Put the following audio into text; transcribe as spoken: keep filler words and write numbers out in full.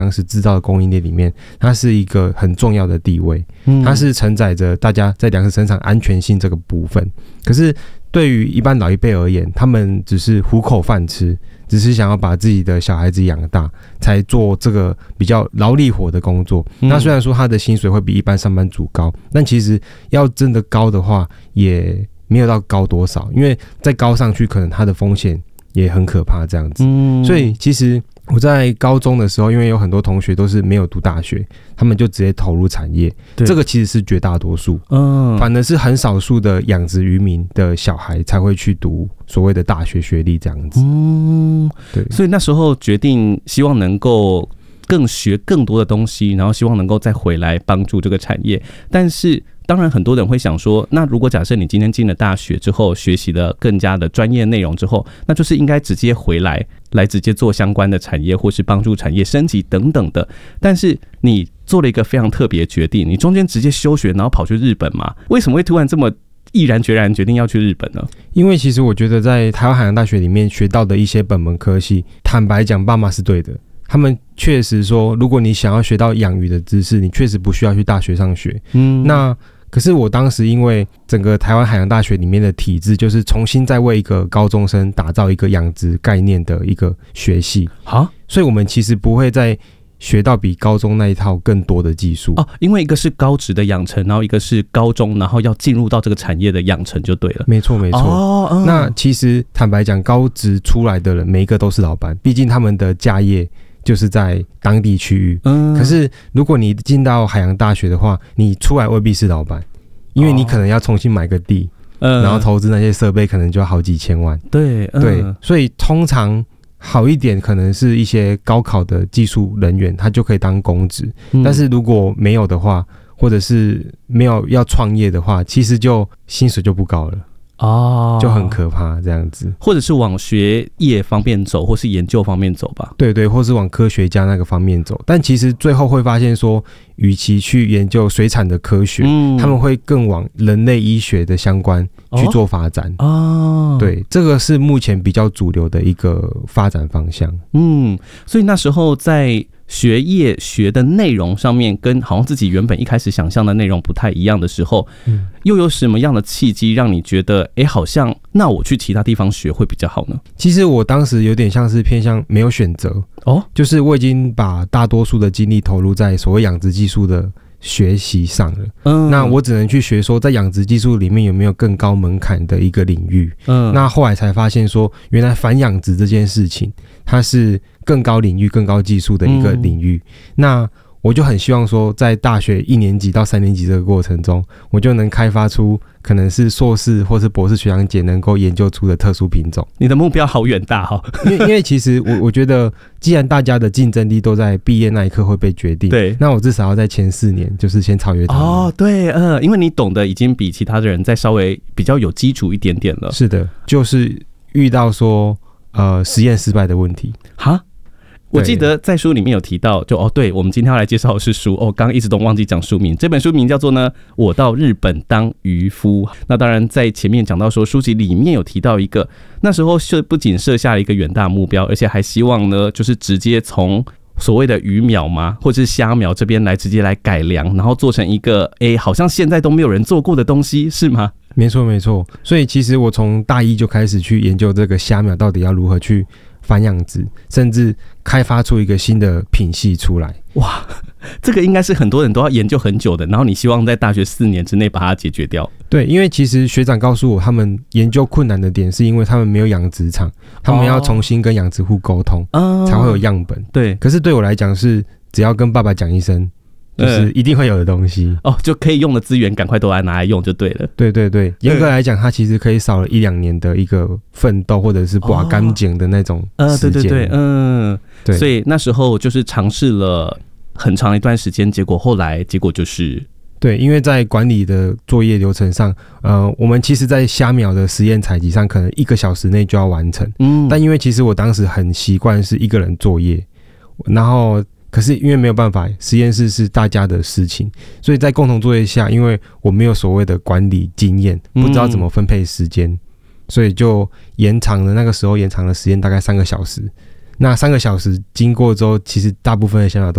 粮食制造的供应链里面，它是一个很重要的地位，它是承载着大家在粮食生产安全性这个部分。可是对于一般老一辈而言，他们只是糊口饭吃，只是想要把自己的小孩子养大，才做这个比较劳力活的工作。嗯、那虽然说他的薪水会比一般上班族高，但其实要真的高的话，也没有到高多少，因为再高上去，可能他的风险也很可怕这样子。嗯、所以其实我在高中的时候，因为有很多同学都是没有读大学，他们就直接投入产业，这个其实是绝大多数，嗯，反而是很少数的养殖渔民的小孩才会去读所谓的大学学历这样子。嗯， 对，所以那时候决定希望能够更学更多的东西，然后希望能够再回来帮助这个产业。但是当然很多人会想说，那如果假设你今天进了大学之后，学习了更加的专业内容之后，那就是应该直接回来来直接做相关的产业，或是帮助产业升级等等的。但是你做了一个非常特别的决定，你中间直接休学，然后跑去日本嘛？为什么会突然这么毅然决然决定要去日本呢？ 因为其实我觉得在台湾海洋大学里面学到的一些本门科系，坦白讲，爸妈是对的。他们确实说，如果你想要学到养鱼的知识，你确实不需要去大学上学。嗯，那可是我当时因为整个台湾海洋大学里面的体制，就是重新再为一个高中生打造一个养殖概念的一个学系啊，所以我们其实不会再学到比高中那一套更多的技术哦，因为一个是高职的养成，然后一个是高中，然后要进入到这个产业的养成就对了。 没错没错、哦嗯。那其实坦白讲，高职出来的人每一个都是老板，毕竟他们的家业就是在当地区域、嗯、可是如果你进到海洋大学的话，你出来未必是老板，因为你可能要重新买个地、哦、然后投资那些设备可能就要好几千万。 对、嗯、 对，所以通常好一点可能是一些高考的技术人员，他就可以当公职、嗯、但是如果没有的话，或者是没有要创业的话，其实就薪水就不高了哦，就很可怕这样子， 或者是往学业方面走，或是研究方面走吧。 对对，或是往科学家那个方面走。但其实最后会发现说，与其去研究水产的科学、嗯，他们会更往人类医学的相关去做发展。哦，对，这个是目前比较主流的一个发展方向。 嗯，所以那时候在学业学的内容上面跟好像自己原本一开始想象的内容不太一样的时候、嗯、又有什么样的契机让你觉得哎，好像那我去其他地方学会比较好呢？ 其实我当时有点像是偏向没有选择哦，就是我已经把大多数的精力投入在所谓养殖技术的学习上了、嗯、那我只能去学说在养殖技术里面有没有更高门槛的一个领域、嗯、那后来才发现说原来反养殖这件事情它是更高领域更高技术的一个领域、嗯、那我就很希望说在大学一年级到三年级这个过程中，我就能开发出可能是硕士或是博士学长姐能够研究出的特殊品种。 你的目标好远大哦因为因为其实我我觉得既然大家的竞争力都在毕业那一刻会被决定，对，那我至少要在前四年就是先超越他们。 哦，对，呃，因为你懂得已经比其他的人再稍微比较有基础一点点了。 是的，就是遇到说呃实验失败的问题。 哈？我记得在书里面有提到，就哦，对，我们今天要来介绍的是书哦，刚刚一直都忘记讲书名。这本书名叫做呢，我到日本当渔夫。那当然，在前面讲到说，书籍里面有提到一个，那时候设不仅设下了一个远大目标，而且还希望呢，就是直接从所谓的鱼苗嘛，或者是虾苗这边来直接来改良，然后做成一个哎，好像现在都没有人做过的东西，是吗？ 没错，没错。所以其实我从大一就开始去研究这个虾苗到底要如何去繁养殖，甚至开发出一个新的品系出来。 哇，这个应该是很多人都要研究很久的，然后你希望在大学四年之内把它解决掉。 对，因为其实学长告诉我，他们研究困难的点是因为他们没有养殖场，他们要重新跟养殖户沟通、哦、才会有样本。 对， 可是对我来讲是只要跟爸爸讲一声，就是一定会有的东西、 嗯、哦，就可以用的资源赶快都来拿来用就对了。 对对对，严格来讲它其实可以少了一两年的一个奋斗或者是拔干净的那种时间、哦、呃，对对对，嗯，对， 所以那时候就是尝试了很长一段时间，结果后来结果就是对，因为在管理的作业流程上，呃，我们其实在虾苗的实验采集上可能一个小时内就要完成，嗯，但因为其实我当时很习惯是一个人作业，然后可是因为没有办法，实验室是大家的事情，所以在共同作业下，因为我没有所谓的管理经验，不知道怎么分配时间、嗯，所以就延长了那个时候延长了时间大概三个小时， 那三个小时经过之后，其实大部分的想法都